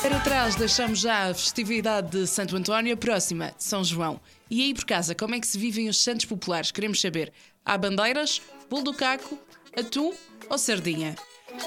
Para trás deixamos já a festividade de Santo António, a próxima de São João. E aí por casa, como é que se vivem os santos populares? Queremos saber. Há bandeiras, bolo do caco, atum ou sardinha?